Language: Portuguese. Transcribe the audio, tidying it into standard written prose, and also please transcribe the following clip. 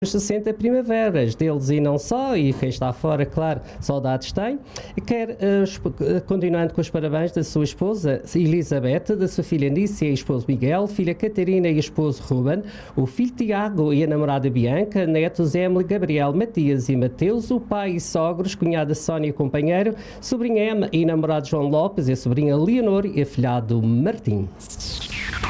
60 primaveras deles e não só, e quem está fora, claro, saudades tem. Quer, continuando com os parabéns da sua esposa Elizabeth, da sua filha Nícia e esposo Miguel, filha Catarina e esposo Ruben, o filho Tiago e a namorada Bianca, netos Emily, Gabriel, Matias e Mateus, o pai e sogros, cunhada Sónia e companheiro, sobrinha Emma e namorado João Lopes, e a sobrinha Leonor e afilhado Martim.